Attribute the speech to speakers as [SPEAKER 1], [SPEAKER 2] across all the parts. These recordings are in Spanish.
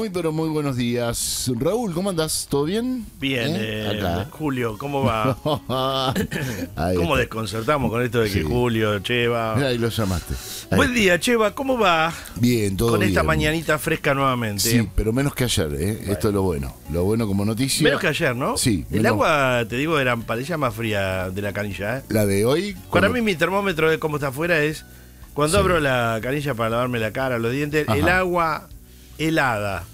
[SPEAKER 1] Muy, pero muy buenos días. Raúl, ¿cómo andás? ¿Todo bien?
[SPEAKER 2] Bien,
[SPEAKER 1] Acá.
[SPEAKER 2] Julio, ¿cómo va?
[SPEAKER 1] Ahí
[SPEAKER 2] ¿Cómo
[SPEAKER 1] está.
[SPEAKER 2] desconcertamos con esto de que
[SPEAKER 1] Sí.
[SPEAKER 2] Julio, Cheva?
[SPEAKER 1] Ahí lo llamaste. Ahí.
[SPEAKER 2] Buen día, Cheva, ¿cómo va?
[SPEAKER 1] Bien, todo
[SPEAKER 2] Con
[SPEAKER 1] bien.
[SPEAKER 2] esta mañanita fresca nuevamente.
[SPEAKER 1] Sí, pero menos que ayer, ¿eh? Esto es lo bueno. Lo bueno como noticia.
[SPEAKER 2] Menos que ayer, ¿no?
[SPEAKER 1] Sí.
[SPEAKER 2] El
[SPEAKER 1] menos-
[SPEAKER 2] agua, te digo, parecía más fría de la canilla, ¿eh?
[SPEAKER 1] La de hoy.
[SPEAKER 2] Para
[SPEAKER 1] cuando-
[SPEAKER 2] mí mi termómetro de cómo está afuera es cuando
[SPEAKER 1] Sí.
[SPEAKER 2] abro la canilla para lavarme la cara, los dientes,
[SPEAKER 1] Ajá.
[SPEAKER 2] el agua helada.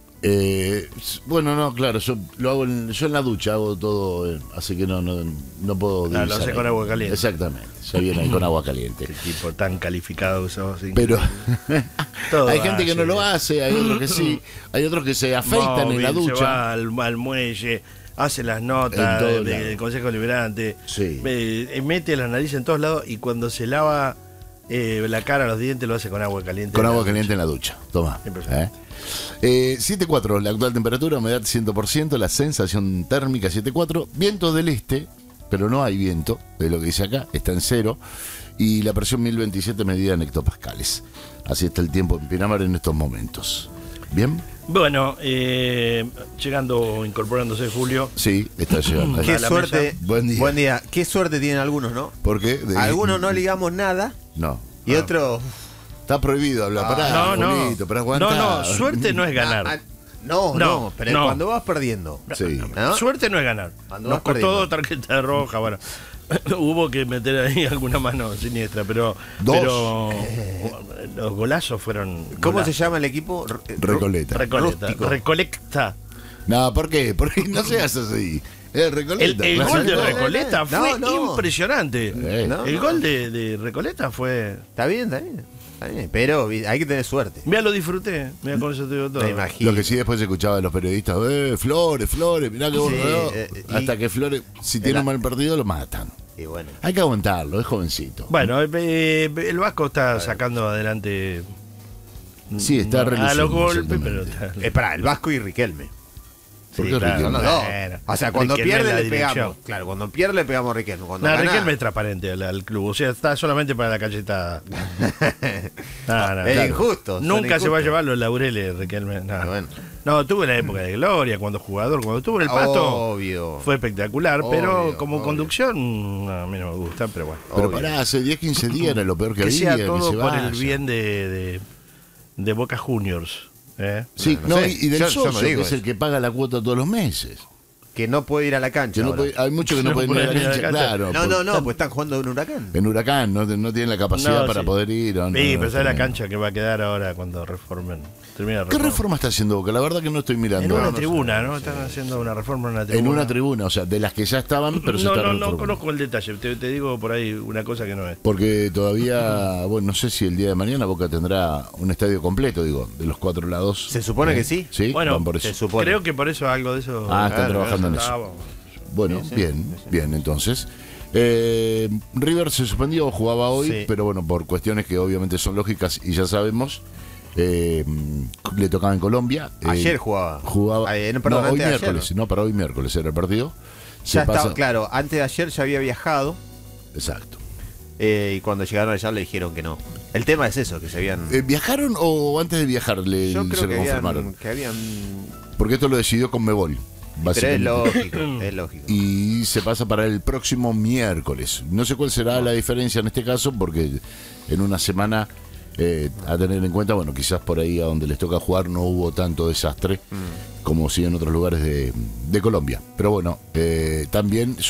[SPEAKER 1] Bueno, no, claro, yo lo hago yo en la ducha hago todo, así que no puedo.
[SPEAKER 2] Lo
[SPEAKER 1] divisar
[SPEAKER 2] hace
[SPEAKER 1] ahí.
[SPEAKER 2] con agua caliente.
[SPEAKER 1] Exactamente, ya viene ahí con agua caliente.
[SPEAKER 2] Qué tipo tan calificado que sos.
[SPEAKER 1] Pero
[SPEAKER 2] Todo
[SPEAKER 1] hay gente que no
[SPEAKER 2] hace.
[SPEAKER 1] lo hace, hay otros que sí, hay otros que se afeitan en la
[SPEAKER 2] Móvil, se
[SPEAKER 1] ducha.
[SPEAKER 2] va al muelle, hace las
[SPEAKER 1] En
[SPEAKER 2] notas
[SPEAKER 1] todos
[SPEAKER 2] del
[SPEAKER 1] lados.
[SPEAKER 2] Consejo Liberante,
[SPEAKER 1] Sí.
[SPEAKER 2] mete la nariz en todos lados y cuando se lava la cara, los dientes, lo hace con agua caliente.
[SPEAKER 1] Con
[SPEAKER 2] en la
[SPEAKER 1] agua
[SPEAKER 2] ducha.
[SPEAKER 1] caliente en la ducha. Toma.
[SPEAKER 2] Impresionante.
[SPEAKER 1] 7.4, la actual temperatura, humedad 100%, la sensación térmica 7.4, viento del este, pero no hay viento, de lo que dice acá, está en cero, y la presión 1027 medida en hectopascales. Así está el tiempo en Pinamar en estos momentos. ¿Bien?
[SPEAKER 2] Bueno, llegando, incorporándose Julio.
[SPEAKER 1] Sí, está llegando.
[SPEAKER 2] ¿Qué?
[SPEAKER 3] Qué
[SPEAKER 2] a la
[SPEAKER 3] suerte.
[SPEAKER 2] mesa.
[SPEAKER 1] Buen día.
[SPEAKER 3] Qué suerte tienen algunos, ¿no?
[SPEAKER 1] ¿Por qué?
[SPEAKER 3] Algunos no ligamos nada
[SPEAKER 1] No.
[SPEAKER 3] y otros.
[SPEAKER 1] Está prohibido hablar. Pará,
[SPEAKER 2] no,
[SPEAKER 1] Julito, pará, aguantá.
[SPEAKER 2] no, suerte no es ganar.
[SPEAKER 3] No, pero
[SPEAKER 2] no.
[SPEAKER 3] cuando vas perdiendo.
[SPEAKER 1] Sí.
[SPEAKER 3] ¿no?
[SPEAKER 2] Suerte no es ganar.
[SPEAKER 3] Cuando
[SPEAKER 2] Nos
[SPEAKER 3] vas
[SPEAKER 2] costó
[SPEAKER 3] perdiendo.
[SPEAKER 2] tarjeta roja, bueno. Hubo que meter ahí alguna mano siniestra, pero
[SPEAKER 1] Dos.
[SPEAKER 2] pero los golazos fueron.
[SPEAKER 3] ¿Cómo
[SPEAKER 2] golazos.
[SPEAKER 3] se llama el equipo?
[SPEAKER 1] Recoleta.
[SPEAKER 2] Recoleta.
[SPEAKER 3] Rústico.
[SPEAKER 2] Recolecta.
[SPEAKER 1] No, ¿por qué? Porque no se hace así. Es Recoleta.
[SPEAKER 2] El
[SPEAKER 1] claro.
[SPEAKER 2] gol de
[SPEAKER 3] no,
[SPEAKER 2] Recoleta
[SPEAKER 3] no,
[SPEAKER 2] fue
[SPEAKER 3] no.
[SPEAKER 2] impresionante.
[SPEAKER 3] No,
[SPEAKER 2] El
[SPEAKER 3] no.
[SPEAKER 2] gol de Recoleta fue.
[SPEAKER 3] Está bien, está bien. Está bien. Pero hay que tener suerte.
[SPEAKER 2] Mira, lo disfruté. Mira, con eso te digo todo.
[SPEAKER 3] Me imagino.
[SPEAKER 1] Lo que sí después se escuchaba de los periodistas, Flores, mirá que bueno.
[SPEAKER 3] Sí, y-
[SPEAKER 1] Hasta que Flores, si tiene un mal partido, lo matan.
[SPEAKER 3] Y bueno.
[SPEAKER 1] Hay que aguantarlo, es jovencito.
[SPEAKER 2] Bueno, el Vasco está sacando adelante.
[SPEAKER 1] Sí, está
[SPEAKER 2] a
[SPEAKER 1] reluciendo,
[SPEAKER 2] los golpes, pero
[SPEAKER 1] exactamente.
[SPEAKER 2] está.
[SPEAKER 3] Pará, el Vasco y Riquelme.
[SPEAKER 1] ¿Por
[SPEAKER 2] Sí,
[SPEAKER 1] qué
[SPEAKER 2] claro,
[SPEAKER 1] Riquelme?
[SPEAKER 3] Son los dos.
[SPEAKER 2] bueno.
[SPEAKER 3] O sea, cuando
[SPEAKER 2] Riquelme en
[SPEAKER 3] pierde
[SPEAKER 2] la
[SPEAKER 3] le
[SPEAKER 2] dirección.
[SPEAKER 3] pegamos. Claro, cuando pierde le pegamos a Riquelme. Cuando
[SPEAKER 2] No,
[SPEAKER 3] gana,
[SPEAKER 2] Riquelme es transparente al club, o sea, está solamente para la cachetada. No,
[SPEAKER 3] es
[SPEAKER 1] claro.
[SPEAKER 3] injusto. son
[SPEAKER 2] Nunca se va a
[SPEAKER 3] injustos.
[SPEAKER 2] llevar los laureles, Riquelme. No,
[SPEAKER 3] Bueno.
[SPEAKER 2] no, tuvo una época de gloria cuando jugador, cuando tuvo en el pasto.
[SPEAKER 3] Obvio.
[SPEAKER 2] Fue espectacular, pero
[SPEAKER 3] Obvio,
[SPEAKER 2] como
[SPEAKER 3] obvio.
[SPEAKER 2] conducción, no, a mí no me gusta, pero bueno.
[SPEAKER 1] Pero
[SPEAKER 3] Obvio.
[SPEAKER 1] pará, hace 10, 15 días era lo peor que
[SPEAKER 2] Que
[SPEAKER 1] había.
[SPEAKER 2] sea todo
[SPEAKER 1] se
[SPEAKER 2] por
[SPEAKER 1] vaya.
[SPEAKER 2] el bien de Boca Juniors. ¿eh?
[SPEAKER 1] Sí,
[SPEAKER 3] No
[SPEAKER 1] no,
[SPEAKER 3] sé,
[SPEAKER 1] y del
[SPEAKER 3] yo no
[SPEAKER 1] socio, que
[SPEAKER 3] digo
[SPEAKER 1] es el
[SPEAKER 3] eso.
[SPEAKER 1] que paga la cuota todos los meses.
[SPEAKER 3] Que no puede ir a la cancha.
[SPEAKER 1] Que no
[SPEAKER 3] ahora.
[SPEAKER 1] puede- hay muchos que no,
[SPEAKER 2] No
[SPEAKER 1] pueden ir a la
[SPEAKER 2] pueden ir a la
[SPEAKER 1] cancha,
[SPEAKER 2] cancha.
[SPEAKER 1] claro.
[SPEAKER 3] No,
[SPEAKER 1] porque
[SPEAKER 3] pues están jugando en Huracán.
[SPEAKER 1] En Huracán no tienen la capacidad
[SPEAKER 2] No,
[SPEAKER 1] para
[SPEAKER 2] sí.
[SPEAKER 1] poder ir. o no,
[SPEAKER 2] Sí,
[SPEAKER 1] no
[SPEAKER 2] pero ¿sabes la
[SPEAKER 1] tienen.
[SPEAKER 2] cancha que va a quedar ahora cuando reformen? Termina la
[SPEAKER 1] ¿Qué reforma está haciendo Boca? La verdad que no estoy mirando.
[SPEAKER 2] En una
[SPEAKER 1] No sé.
[SPEAKER 2] tribuna, ¿no? Están haciendo una reforma en una tribuna.
[SPEAKER 1] En una tribuna, o sea, de las que ya estaban, pero se
[SPEAKER 2] No,
[SPEAKER 1] está
[SPEAKER 2] no
[SPEAKER 1] reformando.
[SPEAKER 2] conozco el detalle. Te digo por ahí una cosa que no es.
[SPEAKER 1] Porque todavía, bueno, no sé si el día de mañana Boca tendrá un estadio completo, digo, de los cuatro lados.
[SPEAKER 3] Se supone que sí.
[SPEAKER 1] Sí,
[SPEAKER 2] Bueno,
[SPEAKER 1] van por eso.
[SPEAKER 3] se supone.
[SPEAKER 2] Creo que por eso algo de eso.
[SPEAKER 1] Ah, están
[SPEAKER 3] Claro,
[SPEAKER 1] trabajando en eso.
[SPEAKER 2] Ah, vamos.
[SPEAKER 1] Bueno, bien, entonces. River se suspendió, jugaba hoy,
[SPEAKER 3] Sí.
[SPEAKER 1] pero bueno, por cuestiones que obviamente son lógicas y ya sabemos, le tocaba en Colombia.
[SPEAKER 3] Ayer jugaba. Perdón,
[SPEAKER 1] no, hoy
[SPEAKER 3] antes de
[SPEAKER 1] miércoles,
[SPEAKER 3] ayer.
[SPEAKER 1] no, para hoy miércoles era el partido. Se
[SPEAKER 3] Ya
[SPEAKER 1] pasa-
[SPEAKER 3] estaba, claro, antes de ayer ya había viajado
[SPEAKER 1] Exacto.
[SPEAKER 3] y cuando llegaron allá le dijeron que no. El tema es eso, que se habían...
[SPEAKER 1] ¿Viajaron o antes de viajar le,
[SPEAKER 3] yo
[SPEAKER 1] se
[SPEAKER 3] creo
[SPEAKER 1] lo
[SPEAKER 3] que
[SPEAKER 1] confirmaron?
[SPEAKER 3] habían...
[SPEAKER 1] Porque esto lo decidió Conmebol,
[SPEAKER 3] Pero es
[SPEAKER 1] básicamente.
[SPEAKER 3] lógico, es lógico.
[SPEAKER 1] Y se pasa para el próximo miércoles. No sé cuál será la diferencia en este caso, porque en una semana, a tener en cuenta, bueno, quizás por ahí a donde les toca jugar no hubo tanto desastre como sí en otros lugares de Colombia. Pero bueno, también